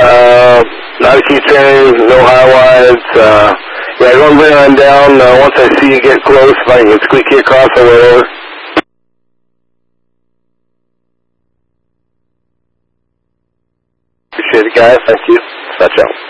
Not a keychain, no highlights. Yeah, go and bring on down. Once I see you get close, if I can squeak you across the way over. Appreciate it, guys. Thank you. Touch out.